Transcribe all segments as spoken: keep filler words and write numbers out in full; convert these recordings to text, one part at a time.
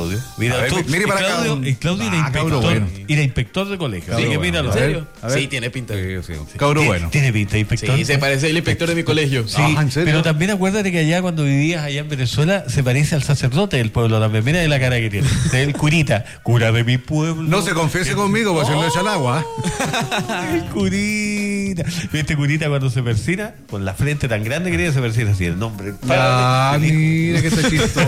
Claudio. Mira, ver, tú, mire y para Claudio, acá. y Claudio era Ah, inspector, bueno. era inspector de colegio. Así que bueno. míralo. A ¿En ver, serio? a ver. Sí, tiene pinta. Sí, sí. Cabro Tiene- bueno. Tiene pinta de inspector. Sí, se parece al inspector de mi colegio. Sí, Ah, ¿en serio? pero también acuérdate que allá cuando vivías allá en Venezuela se parece al sacerdote del pueblo también. Mira la cara que tiene. El curita, cura de mi pueblo. No se confiese conmigo, porque se le echa el agua. Ay, curita. Este curita cuando se persina, con la frente tan grande que tiene, se persina así, el nombre. Ah, Padre, mira que está chistoso.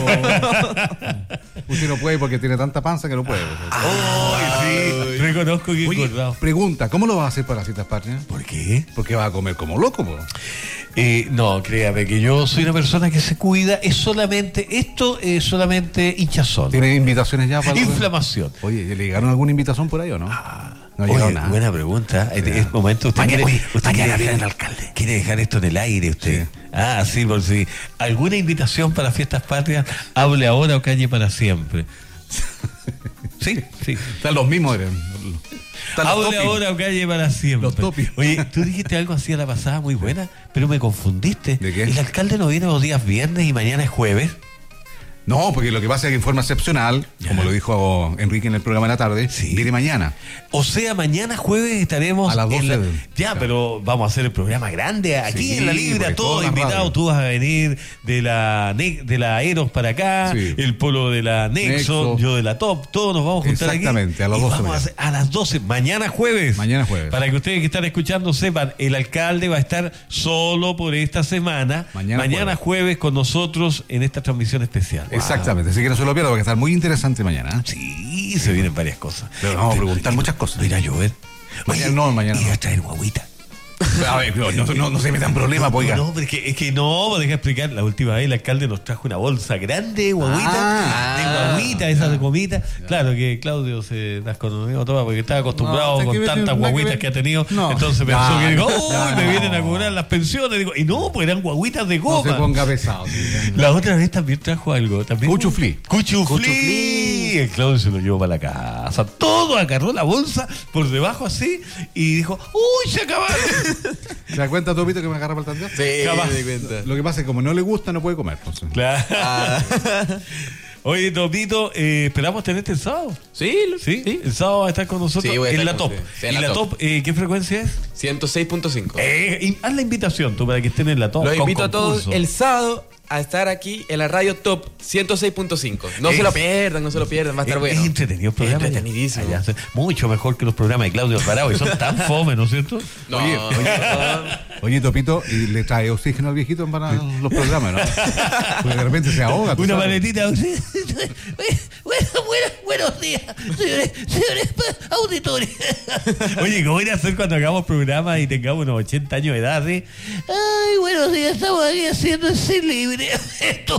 Usted no puede porque tiene tanta panza que no puede. Ay, sí, reconozco que he Oye, engordado. pregunta, ¿cómo lo vas a hacer para las fiestas patrias? ¿Por qué? Porque vas a comer como loco, po. Eh, no, créame que yo soy una persona que se cuida, es solamente, esto es solamente hinchazón. ¿Tiene invitaciones ya para Inflamación. Oye, ¿le llegaron alguna invitación por ahí o no? No ha Oye, llegado nada. buena pregunta. Es, es momento. Usted Mañana- quiere, oye, usted mañana quiere viene dejar, el alcalde. quiere dejar esto en el aire usted. Sí. Ah, sí, por si alguna invitación para fiestas patrias, hable ahora o calle para siempre. Sí, sí. Están los mismos. eran. Están los Hable toppings. ahora o calle para siempre. Los toppings. Oye, tú dijiste algo así a la pasada muy buena, pero me confundiste. ¿De qué? El alcalde no viene los días viernes y mañana es jueves. No, porque lo que pasa es que en forma excepcional, Ya. como lo dijo Enrique en el programa de la tarde, Sí. viene mañana. O sea, mañana jueves estaremos A las doce en la- de- Ya, claro. pero vamos a hacer el programa grande aquí Sí, en la porque Libra, todas todos las invitados. radios. Tú vas a venir de la Ne- de la Eros para acá, Sí. el polo de la Nexo, Nexo. yo de la Top, todos nos vamos a juntar aquí. Exactamente, a las y doce vamos a, hacer- a las doce, mañana jueves. Mañana jueves. Para que ustedes que están escuchando sepan, el alcalde va a estar solo por esta semana. Mañana jueves. con nosotros en esta transmisión especial. Exactamente, así que no se lo pierda porque va a estar muy interesante mañana. ¿eh? Sí, se vienen varias cosas. Le vamos a preguntar muchas cosas. Va a ir a llover. Mañana no, mañana Y va no. a traer guagüita. A ver, no, no, no, no se metan problemas, pues, oiga. No, pero es que, es que no, deja explicar. La última vez el alcalde nos trajo una bolsa grande de guaguita, Ah, de guaguita, esas de comita. Claro que Claudio se las conoció todas porque estaba acostumbrado No, con es que tantas no, guaguitas que- que ha tenido. no. Entonces pensó Ya, que digo, ya, uy, me no. vienen a cobrar las pensiones. Digo, y no, pues eran guaguitas de No goma. se ponga pesado. sí. La otra vez también trajo algo. También Cuchuflí. Cuchuflí. Cuchuflí. El Claudio se lo llevó para la casa. Todo agarró la bolsa por debajo así y dijo, uy, se acabaron. ¿Se da cuenta, Topito, que me agarra para el tandeo? Sí, Jamás. me di cuenta. Lo que pasa es que como no le gusta, no puede comer. Pues. Claro. Ah. Oye, Topito, eh, esperamos tenerte el sábado. Sí, lo- ¿Sí? sí. El sábado va a estar con nosotros Sí, voy a en estar la con top. ustedes. Sí, en ¿Y la la top. top eh, qué frecuencia es? ciento seis punto cinco. Eh, y haz la invitación tú para que estén en la top. Los con invito a todos concurso. el sábado a estar aquí en la radio Top ciento seis punto cinco. No Es- se lo pierdan, no se lo pierdan, va a estar Es- bueno. Es entretenido el programa. Es entretenidísimo. Allá se- mucho mejor que los programas de Claudio Alvarado, y son tan fome, ¿no es cierto? No, Oye, Oye, Topito, ¿y le trae oxígeno al viejito para los programas, no? Porque de repente se ahoga. ¿tú Una sabes? maletita. Bueno, bueno, bueno, buenos días, señores, señores auditores. Oye, ¿cómo ir a hacer cuando hagamos programas y tengamos unos ochenta años de edad? ¿Sí? Ay, buenos días, estamos aquí haciendo ese libre. Esto.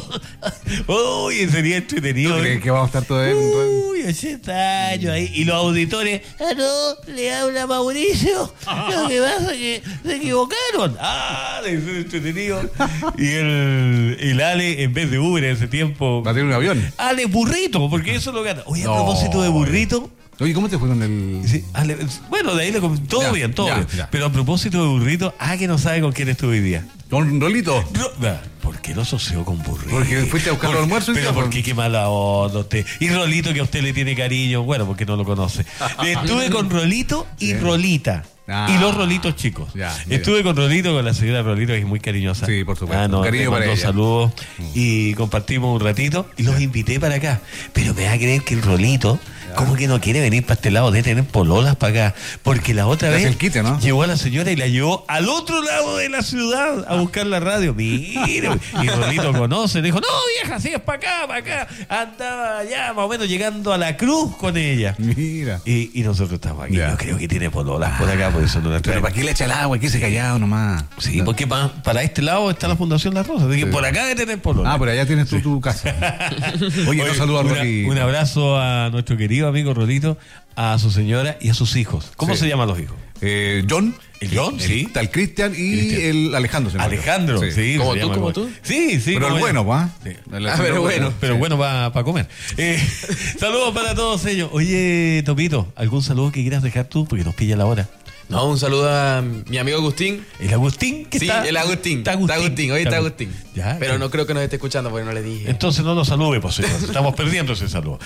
Uy, sería entretenido. ¿Tú crees que vamos a estar todo en... Uy, ochenta años ahí. Y los auditores, ah, no, le habla Mauricio. Lo que pasa es que se equivocaron. Ah, debe ser entretenido. Y el, el Ale, en vez de Uber en ese tiempo, ¿Va a tener un avión? Ale Burrito, porque eso lo gana. Oye, a No, propósito de Burrito. Oye, ¿cómo te fue con el...? Sí, Ale- bueno, de ahí le com- todo Ya, bien, todo ya, bien. ya. Pero a propósito de Burrito, ah, que no sabe con quién estuve hoy día. ¿Con Rolito? Ro- ah, ¿Por qué lo asoció con Burrito? Porque fuiste a buscar Por- los almuerzos y Pero todo. ¿por qué qué mala onda usted? Y Rolito, que a usted le tiene cariño, bueno, porque no lo conoce. Estuve con Rolito y Sí. Rolita. Ah. Y los Rolitos chicos. Ya, mira. Estuve con Rolito, con la señora Rolito, que es muy cariñosa. Sí, por supuesto. Ah, no, Cariño le para mandó ella. saludos y compartimos un ratito y los invité para acá. Pero me va a creer que el Rolito, como que no quiere venir para este lado, de tener pololas para acá. Porque la otra Le vez hace el quite, ¿no? llevó a la señora y la llevó al otro lado de la ciudad a buscar la radio. Mire, y Rolito conoce, le dijo, no vieja, sí es para acá, para acá. Andaba ya más o menos llegando a la cruz con ella. Mira. Y, y nosotros estamos aquí. Ya. Yo creo que tiene pololas por acá, por eso no la Pero traemos. ¿para qué le echa el agua? Aquí se callado nomás. Sí, porque pa- para este lado está la Fundación La Rosa. Así que Sí. por acá debe tener pololas. Ah, por allá tienes tú tu casa. Oye, no saludo a una- Rocky. un abrazo a nuestro querido amigo Rolito, a su señora y a sus hijos. ¿Cómo Sí. se llaman los hijos? Eh, John. El John, sí. Está el Cristian y Cristian. el Alejandro. se llama. Alejandro, sí. ¿Como se tú, llama como igual. tú? Sí, sí. Pero como el él. bueno, ¿va? Sí. El Ah, pero bueno. Pero Sí. bueno, va para comer. Eh, saludos para todos ellos. Oye, Topito, ¿algún saludo que quieras dejar tú? Porque nos pilla la hora. No, un saludo a mi amigo Agustín. ¿El Agustín? ¿Qué Sí, está? el Agustín. Está Agustín. Está Agustín, hoy está Está Agustín. Ya, Pero ya. no creo que nos esté escuchando porque no le dije. Entonces no lo salude, pues señor. Estamos perdiendo ese saludo.